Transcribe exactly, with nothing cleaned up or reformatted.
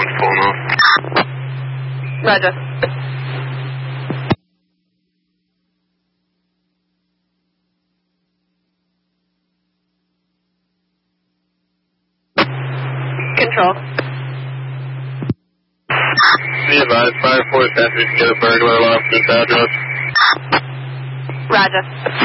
one's pulling off. Roger. Control. Be advised, fire force entry to get a burglar alarm to this address. Roger.